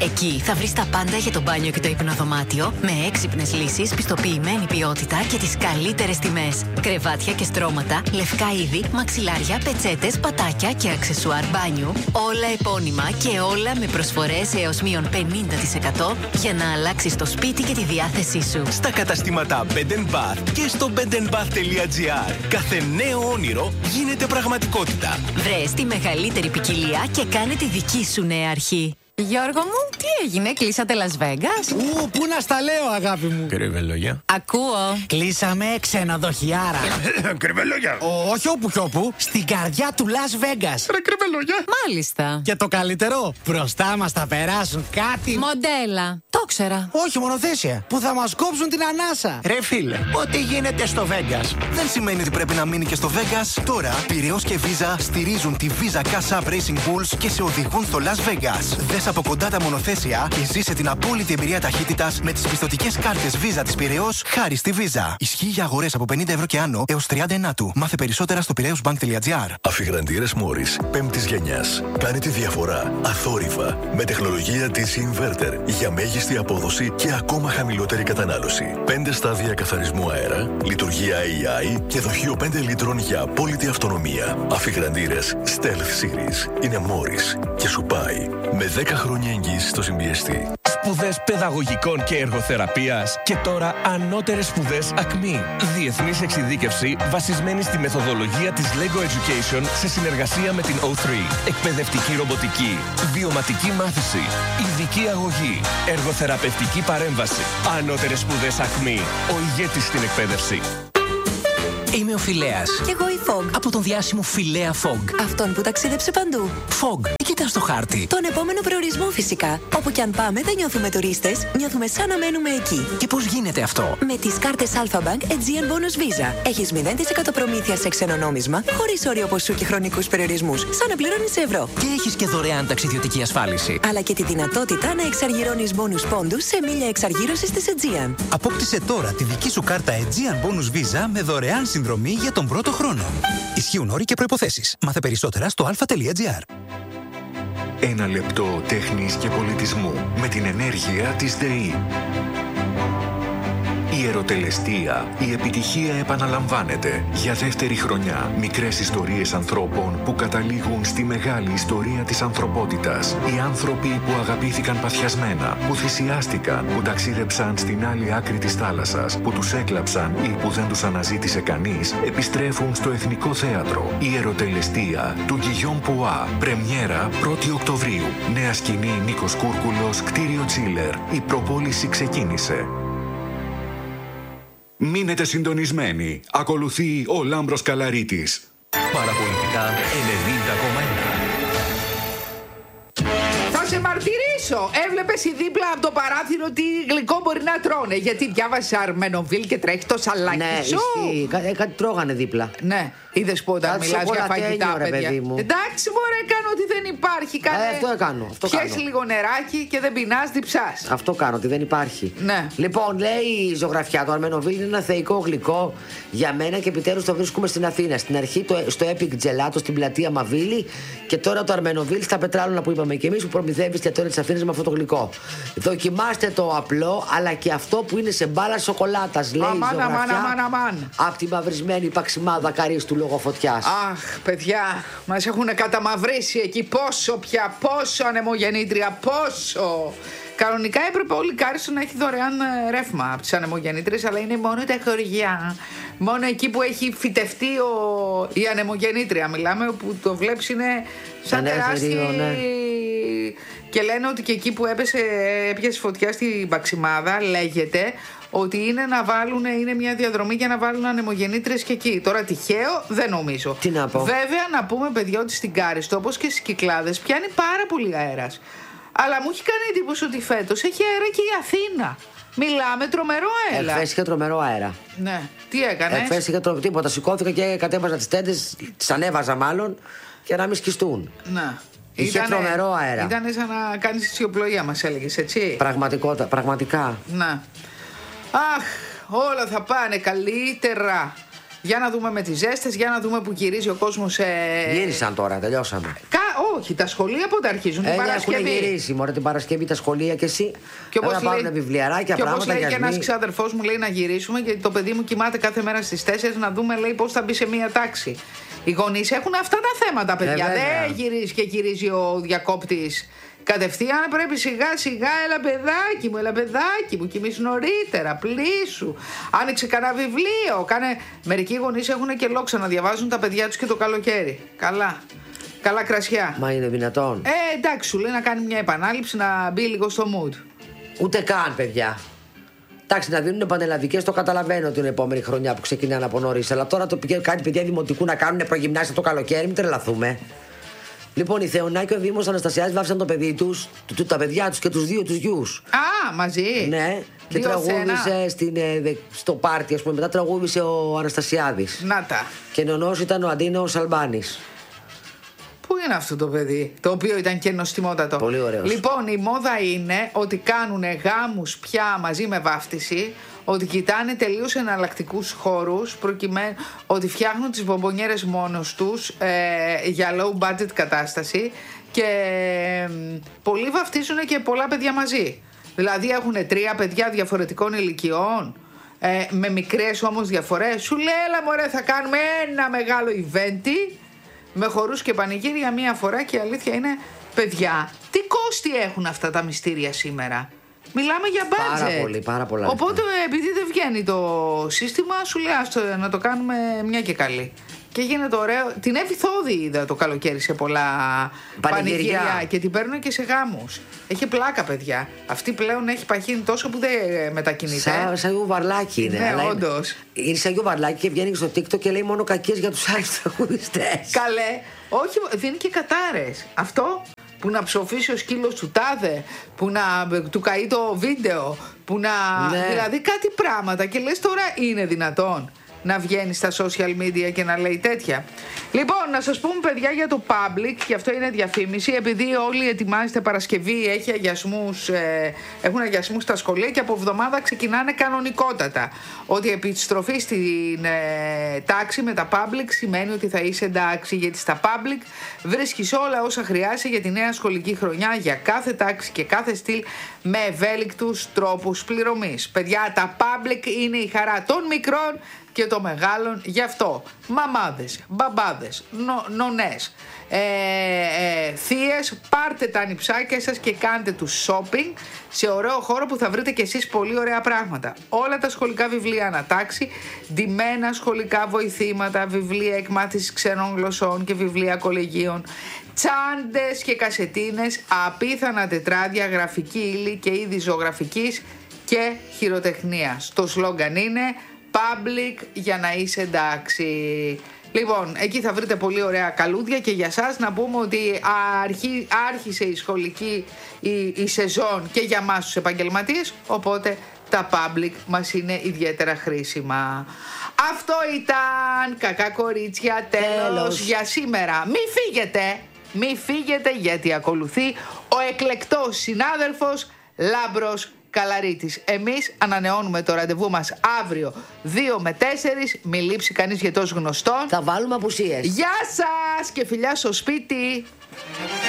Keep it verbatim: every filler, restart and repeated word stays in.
Εκεί θα βρεις τα πάντα για το μπάνιο και το υπνοδωμάτιο με έξυπνες λύσεις, πιστοποιημένη ποιότητα και τις καλύτερες τιμές. Κρεβάτια και στρώματα, λευκά είδη, μαξιλάρια, πετσέτες, πατάκια και αξεσουάρ μπάνιου. Όλα επώνυμα και όλα με προσφορές έως μείον πενήντα τοις εκατό για να αλλάξεις το σπίτι και τη διάθεσή σου. Στα καταστήματα Bed and Bath και στο bed and bath τελεία gr. Κάθε νέο όνειρο γίνεται πραγματικότητα. Βρες τη μεγαλύτερη ποικιλία και κάνε τη δική σου νέα αρχή. Γιώργο μου, τι έγινε, κλείσατε Las Vegas? Ου, πού να στα λέω, αγάπη μου. Κρυβελόγια. Ακούω. Κλείσαμε ξενοδοχιάρα. Κρυβελόγια. Όχι όπου κι όπου, στην καρδιά του Las Vegas. Ρε κρυβελόγια. Μάλιστα. Και το καλύτερο, μπροστά μας θα περάσουν κάτι. Μοντέλα. Το ξέρα. Όχι, μονοθέσια. Που θα μας κόψουν την ανάσα. Ρε φίλε, ό,τι γίνεται στο Vegas δεν σημαίνει ότι πρέπει να μείνει και στο Vegas. Τώρα, Πειραιώς και Visa στηρίζουν τη Visa Cash App Racing Bulls και σε οδηγούν στο Las Vegas. Δες από κοντά τα μονοθέσια και ζήσε την απόλυτη εμπειρία ταχύτητας με τις πιστωτικές κάρτες Visa της Πειραιώς χάρη στη Visa. Ισχύει για αγορές από πενήντα ευρώ και άνω έως τριάντα ενάτου. Μάθε περισσότερα στο πειραιώς μπανκ τελεία gr. Αφιγραντήρες Μόρις πέμπτης γενιάς. Κάνει τη διαφορά αθόρυβα με τεχνολογία ντι σι Inverter για μέγιστη απόδοση και ακόμα χαμηλότερη κατανάλωση. Πέντε στάδια καθαρισμού αέρα, λειτουργία έι άι και δοχείο πέντε λίτρων για απόλυτη αυτονομία. Αφιγραντήρες Stealth Series είναι Μόρις και σου πάει με δέκα χρόνια εγγύηση στο συμπιεστή. Σπουδές παιδαγωγικών και εργοθεραπείας και τώρα ανώτερες σπουδές ΑΚΜΗ. Διεθνής εξειδίκευση βασισμένη στη μεθοδολογία της Lego Education σε συνεργασία με την ο θρι. Εκπαιδευτική ρομποτική, βιωματική μάθηση, ειδική αγωγή, εργοθεραπευτική παρέμβαση. Ανώτερες σπουδές ΑΚΜΗ. Ο ηγέτης στην εκπαίδευση. Είμαι ο Φιλέας. Κι εγώ η Fog. Από τον διάσημο Φιλέα Fog. Αυτόν που ταξίδεψε παντού. Fog. Τι κοιτάς στο χάρτη? Τον επόμενο προορισμό φυσικά. Όπου κι αν πάμε δεν νιώθουμε τουρίστες, νιώθουμε σαν να μένουμε εκεί. Και πώς γίνεται αυτό? Με τις κάρτες Alpha Bank Aegean Bonus Visa. Έχεις μηδέν τοις εκατό προμήθεια σε ξένο νόμισμα, χωρίς όριο ποσού και χρονικούς περιορισμούς, σαν να πληρώνεις σε ευρώ. Και έχεις και δωρεάν ταξιδιωτική ασφάλιση. Αλλά και τη δυνατότητα να εξαργυρώνεις bonus πόντους σε μίλια εξαργύρωσης της Aegean. Απόκτησε τώρα τη δική σου κάρτα Aegean Bonus Visa με δωρεάν συνδρομή για τον πρώτο χρόνο. Ισχύουν όροι και προϋποθέσεις. Μάθε περισσότερα στο αλφα τελεία gr. Ένα λεπτό τέχνης και πολιτισμού με την ενέργεια της ΔΕΗ. Η ερωτελεστία, η επιτυχία επαναλαμβάνεται. Για δεύτερη χρονιά, μικρές ιστορίες ανθρώπων που καταλήγουν στη μεγάλη ιστορία της ανθρωπότητας. Οι άνθρωποι που αγαπήθηκαν παθιασμένα, που θυσιάστηκαν, που ταξίδεψαν στην άλλη άκρη της θάλασσας, που τους έκλαψαν ή που δεν τους αναζήτησε κανείς, επιστρέφουν στο Εθνικό Θέατρο. Η ερωτελεστία του Γκυγιόμ Πουά. Πρεμιέρα πρώτη Οκτωβρίου. Νέα σκηνή Νίκος Κούρκουλος, κτίριο Τσίλερ. Η προπόληση ξεκίνησε. Μείνετε συντονισμένοι. Ακολουθεί ο Λάμπρος Καλαρίτης. Παραπολιτικά ενενήντα κόμμα ένα. Θα σε μαρτυρήσω. Έβλεπες η δίπλα από το παράθυρο τι γλυκό μπορεί να τρώνε. Γιατί διάβασε Αρμενοβίλ και τρέχει το σαλάκι ναι, σου. Ναι, κάτι, κάτι τρώγανε δίπλα. Ναι, είδες που όταν μιλάς για φαγητά, ρε, παιδιά. παιδί μου. Εντάξει, μωρέ, κάνω ότι δεν υπάρχει. Κάνε... Ε, αυτό έκανα. Αυτό πιες κάνω. λίγο νεράκι και δεν πεινάς, διψάς. Αυτό κάνω, ότι δεν υπάρχει. Ναι. Λοιπόν, λέει η ζωγραφιά, το Αρμενοβίλ είναι ένα θεϊκό γλυκό για μένα και επιτέλους το βρίσκουμε στην Αθήνα. Στην αρχή το, στο Epic Gelato στην πλατεία Μαβίλη και τώρα το Αρμενοβίλ στα Πετράλωνα που είπαμε και εμείς που προμηθεύει και τώρα της Αθήνας με αυτό το γλυκό. Δοκιμάστε το απλό αλλά και αυτό που είναι σε μπάλα σοκολάτας. Λέει αμάν, η ζωγραφιά αμάν, αμάν, αμάν. από τη μαυρισμένη παξιμάδα καρύστου λόγω φωτιάς. Αχ, παιδιά, μας έχουν καταμαυρίσει εκεί. Πόσο πια, πόσο ανεμογεννήτρια, πόσο. Κανονικά έπρεπε όλη η Κάριστο να έχει δωρεάν ρεύμα από τις ανεμογεννήτριες, αλλά είναι μόνο τα χωριά. Μόνο εκεί που έχει φυτευτεί ο... η ανεμογεννήτρια. Μιλάμε που το βλέπεις είναι σαν τεράστια. Ναι. Και λένε ότι και εκεί που έπεσε, έπιασε φωτιά στην παξιμάδα, λέγεται ότι είναι να βάλουν, είναι μια διαδρομή για να βάλουν ανεμογεννήτριες και εκεί. Τώρα τυχαίο δεν νομίζω. Τι να πω. Βέβαια να πούμε, παιδιά, ότι στην Κάριστο όπως και στις Κυκλάδες πιάνει πάρα πολύ αέρας. Αλλά μου έχει κάνει εντύπωση ότι φέτος έχει αέρα και η Αθήνα. Μιλάμε τρομερό αέρα. Εχθές είχε τρομερό αέρα. Ναι. Τι έκανες? Εχθές είχε τρομερό τίποτα. Σηκώθηκα και κατέβαζα τις τέντες, τις ανέβαζα μάλλον, για να μην σκιστούν. Ναι. Είχε ήτανε, τρομερό αέρα. Ήταν σαν να κάνεις ισιοπλοεία, μας έλεγες, έτσι. Πραγματικότητα, πραγματικά. Ναι. Αχ, όλα θα πάνε καλύτερα. Για να δούμε με τις ζέστες, για να δούμε που γυρίζει ο κόσμος. Ε... Γύρισαν τώρα, τελειώσαμε. Κα... όχι, τα σχολεία πότε αρχίζουν, την ε, Παρασκευή. Έχουν γυρίσει, μωρέ, την Παρασκευή τα σχολεία και εσύ. Και όπως να πάρουν βιβλιαράκια, και πράγματα. Και όπως λέει και ένας ξάδερφός μου, λέει να γυρίσουμε, γιατί το παιδί μου κοιμάται κάθε μέρα στις τέσσερις, να δούμε, λέει, πώς θα μπει σε μία τάξη. Οι γονείς έχουν αυτά τα θέματα, παιδιά. Ε, δεν γυρίζει και γυρίζει ο διακόπτης. Κατευθείαν πρέπει σιγά σιγά, έλα παιδάκι μου, έλα παιδάκι μου, κοιμήσου νωρίτερα, πλήσου. Άνοιξε κανένα βιβλίο. Κάνε... Μερικοί γονείς έχουν και λόξα να διαβάζουν τα παιδιά τους και το καλοκαίρι. Καλά. Καλά κρασιά. Μα είναι δυνατόν. Ε, εντάξει, σου λέει να κάνει μια επανάληψη, να μπει λίγο στο mood. Ούτε καν, παιδιά. Εντάξει, να δίνουν πανελλαδικές το καταλαβαίνω την επόμενη χρονιά που ξεκινάνε από νωρίς. Αλλά τώρα το πηγαίνουν κάτι παιδιά δημοτικού να κάνουν προγυμνάσια το καλοκαίρι, μην τρελαθούμε. Λοιπόν, η Θεωνά και ο Δήμος Αναστασιάς βάφησαν το παιδί τους, του, τα παιδιά τους και τους δύο τους γιους. Α, μαζί. Ναι, και δύο τραγούδησε στην, ε, στο πάρτι, ας πούμε. Μετά τραγούδησε ο Αναστασιάδης. Να τα. Και νονός ήταν ο Αντίνος Αλμπάνης. Πού είναι αυτό το παιδί, το οποίο ήταν και νοστιμότατο. Πολύ ωραίος. Λοιπόν, η μόδα είναι ότι κάνουν γάμους πια μαζί με βάφτιση, ότι κοιτάνε τελείως εναλλακτικούς χώρους, προκειμένου ότι φτιάχνουν τις μπομπονιέρες μόνος τους ε, για low budget κατάσταση και ε, πολλοί βαφτίζουν και πολλά παιδιά μαζί. Δηλαδή έχουν τρία παιδιά διαφορετικών ηλικιών, ε, με μικρές όμως διαφορές. Σου λέει, έλα μωρέ, θα κάνουμε ένα μεγάλο event με χορούς και πανηγύρια μία φορά. Και η αλήθεια είναι, παιδιά, τι κόστη έχουν αυτά τα μυστήρια σήμερα. Μιλάμε για budget. Πάρα πολύ, πάρα πολλά. Οπότε επειδή δεν βγαίνει το σύστημα, σου λέει άστο, να το κάνουμε μια και καλή. Και γίνεται ωραίο. Την Εύη Θόδη είδα το καλοκαίρι σε πολλά πανηγύρια και την παίρνουν και σε γάμους. Έχει πλάκα, παιδιά. Αυτή πλέον έχει παχύνει τόσο που δεν μετακινείται. Σαν σα Γιουβαρλάκι είναι. Ναι, όντως. Είναι, είναι σαν Γιουβαρλάκι και βγαίνει στο TikTok και λέει μόνο κακίες για τους άλλους τραγουδιστές. Καλέ. Όχι, δίνει και κατάρες. Αυτό που να ψοφήσει ο σκύλος του τάδε, που να του καεί το βίντεο, που να... Ναι. Δηλαδή κάτι πράγματα και λες τώρα είναι δυνατόν να βγαίνει στα social media και να λέει τέτοια. Λοιπόν, να σας πούμε παιδιά για το public, και αυτό είναι διαφήμιση, επειδή όλοι ετοιμάζετε Παρασκευή, έχει αγιασμούς, ε, έχουν αγιασμούς στα σχολεία και από εβδομάδα ξεκινάνε κανονικότατα. Ότι η επιστροφή στην ε, τάξη με τα public σημαίνει ότι θα είσαι εντάξει, γιατί στα public βρίσκεις όλα όσα χρειάζεσαι για τη νέα σχολική χρονιά, για κάθε τάξη και κάθε στυλ, με ευέλικτους τρόπους πληρωμής. Παιδιά, τα public είναι η χαρά των μικρών και των μεγάλων, γι' αυτό μαμάδες, μπαμπάδες, νο, νονές, ε, ε, θείες, πάρτε τα νυψάκια σας και κάντε του shopping σε ωραίο χώρο που θα βρείτε κι εσείς πολύ ωραία πράγματα. Όλα τα σχολικά βιβλία ανατάξει, ντυμένα σχολικά βοηθήματα, βιβλία εκμάθησης ξένων γλωσσών και βιβλία κολεγίων, τσάντες και κασετίνες, απίθανα τετράδια, γραφική ύλη και είδη ζωγραφικής και χειροτεχνίας. Το σλόγγαν είναι public για να είσαι εντάξει. Λοιπόν, εκεί θα βρείτε πολύ ωραία καλούδια και για σας να πούμε ότι αρχί, άρχισε η σχολική η, η σεζόν και για μας τους επαγγελματίες, οπότε τα public μας είναι ιδιαίτερα χρήσιμα. Αυτό ήταν κακά κορίτσια, τέλος, τέλος για σήμερα. Μη φύγετε, μη φύγετε γιατί ακολουθεί ο εκλεκτός συνάδελφος Λάμπρος Καλαρίτης. Εμείς ανανεώνουμε το ραντεβού μας αύριο δύο με τέσσερις. Μη λείψει κανείς για τόσο γνωστόν. Θα βάλουμε απουσίες. Γεια σας και φιλιά στο σπίτι.